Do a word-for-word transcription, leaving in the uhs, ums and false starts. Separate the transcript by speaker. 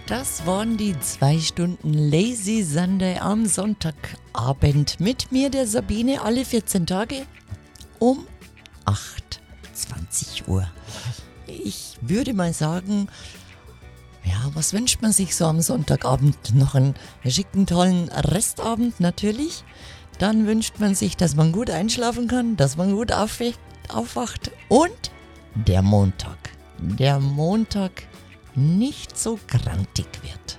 Speaker 1: Das waren die zwei Stunden Lazy Sunday am Sonntagabend mit mir, der Sabine, alle vierzehn Tage um acht Uhr zwanzig. Ich würde mal sagen, ja, was wünscht man sich so am Sonntagabend? Noch einen schicken, tollen Restabend natürlich. Dann wünscht man sich, dass man gut einschlafen kann, dass man gut aufwacht, aufwacht und der Montag, der Montag nicht so grantig wird.